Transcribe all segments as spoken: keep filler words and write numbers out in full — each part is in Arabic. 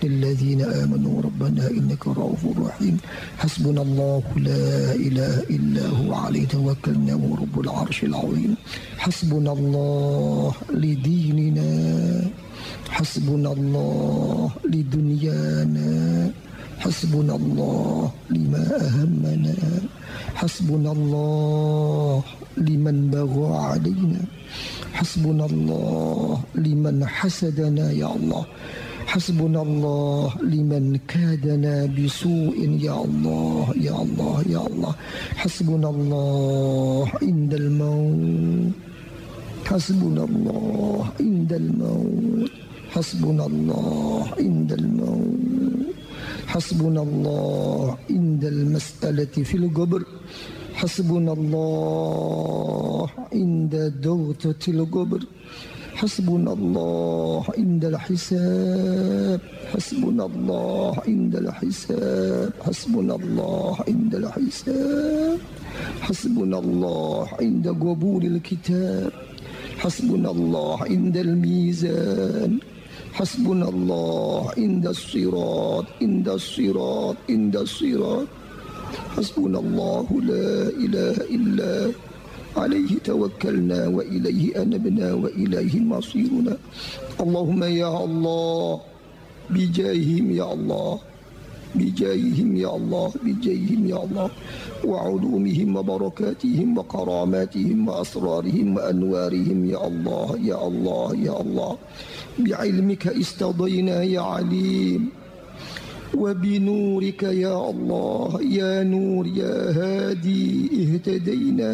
للذين آمنوا ربنا إنك رؤوف رحيم. حسبنا الله لا إله إلا هو عليه توكلنا وهو رب العرش العظيم. حسبنا الله لديننا، حسبنا الله لدنيانا، حسبنا الله لما أهمنا، حسبنا الله لمن بغى علينا، حسبنا الله لمن حسدنا يا الله، حسبنا الله لمن كادنا بسوء يا الله يا الله يا الله. حسبنا الله عند الموت، حسبنا الله عند الموت، حسبنا الله عند الموت، حسبنا الله عند المسألة في القبر، حسبنا الله عند دوتة القبر، حسبنا الله عند الحساب، حسبنا الله عند الحساب، حسبنا الله عند الحساب، حسبنا الله عند قبول الكتاب، حسبنا الله عند الميزان، حسبنا الله عند الصراط، عند الصراط، عند الصراط. حسبنا الله لا إله إلا عليه توكلنا وإليه أنبنا وإليه مصيرنا. اللهم يا الله بجاههم يا الله، بجاههم يا الله، بجاههم يا الله، وعلومهم وبركاتهم وكراماتهم وأسرارهم وأنوارهم يا الله يا الله يا الله. بعلمك استضينا يا عليم، وبنورك يا الله يا نور يا هادي اهتدينا،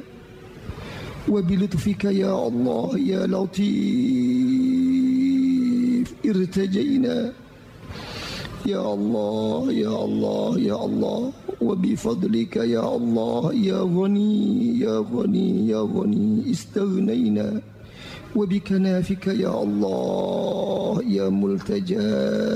وبلطفك يا الله يا لطيف ارتجينا يا الله يا الله يا الله. وبفضلك يا الله يا غني يا غني يا غني استغنينا، وبكنافك يا الله يا ملتجى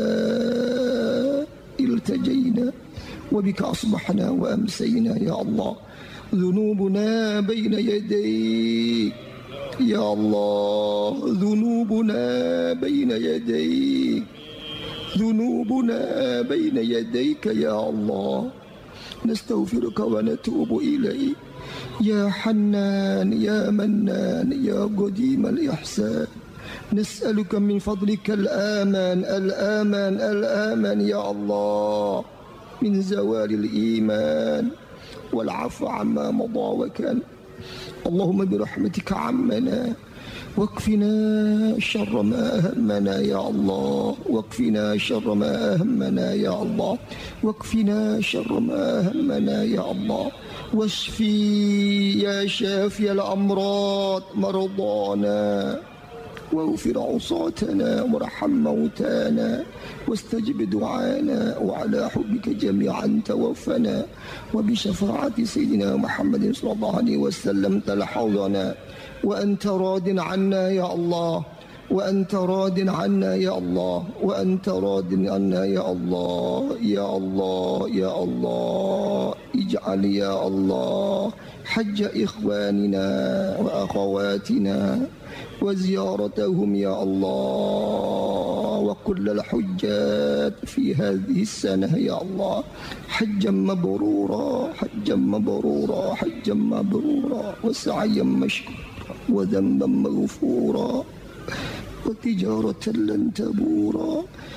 التجينا، وبك أصبحنا وأمسينا يا الله. ذنوبنا بين يديك يا الله، ذنوبنا بين يديك، ذنوبنا بين يديك يا الله. نستغفرك ونتوب إليك يا حنان يا منان يا قديم الإحسان. نسألك من فضلك الآمان الآمان الآمان يا الله، من زوال الإيمان والعفو عما مضى وكان. اللهم برحمتك عمنا، واكفنا شر ما أهمنا يا الله، واكفنا شر ما أهمنا يا الله، واكفنا شر ما أهمنا يا الله. واشفي يا شافي الأمراض مرضانا، واغفر عصاتنا وارحم موتانا، واستجب دعانا، وعلى حبك جميعا توفنا، وبشفاعة سيدنا محمد صلى الله عليه وسلم تلحظنا. وأنت راض عنا يا الله، وأنت راض عنا يا الله، وأنت راض عنا يا الله يا الله يا الله. اجعل يا الله حج إخواننا وأخواتنا وزيارتهم يا الله، وكل الحجات في هذه السنة يا الله حجا مبرورا، حجا مبرورا، حجا مبرورا، وسعيا مشكورا، وذنبا مغفورا، وتجارة لن تبورا،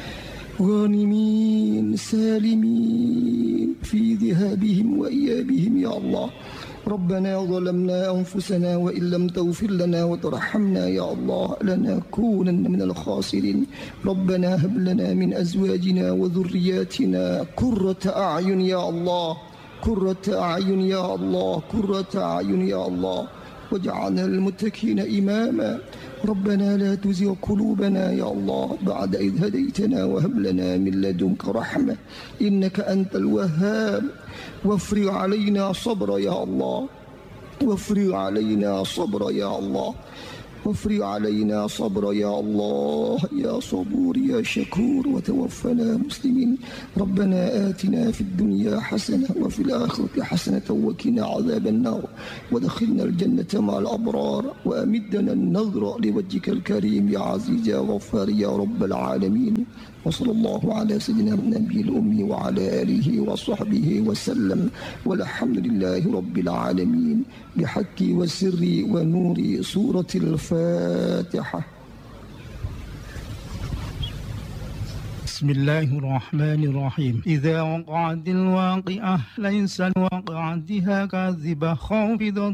غانمين سالمين في ذهابهم وإيابهم يا الله. ربنا ظلمنا أنفسنا وإن لم تغفر لنا وترحمنا يا الله لنكونن من الخاسرين. ربنا هب لنا من أزواجنا وذرياتنا قرة أعين يا الله، قرة أعين يا الله، قرة أعين يا الله، واجعلنا للمتقين إماما. ربنا لا تزغ قلوبنا يا الله بعد إذ هديتنا، وهب لنا من لدنك رحمة إنك أنت الوهاب. وافرغ علينا صبر يا الله، وافرغ علينا صبر يا الله، وافرغ علينا صبر يا الله يا صبور يا شكور. وتوفنا مسلمين. ربنا آتنا في الدنيا حسنة وفي الآخرة حسنة وقنا عذاب النار، ودخلنا الجنة مع الأبرار، وأمدنا النظر لوجهك الكريم يا عزيز يا غفار يا رب العالمين. وصلى الله على سيدنا النبي الأمي وعلى آله وصحبه وسلم، والحمد لله رب العالمين بحق وسر ونور سورة الفاتحة. بسم الله الرحمن الرحيم. إذا وقعت الواقعة ليس لوقعتها كاذبة خافضة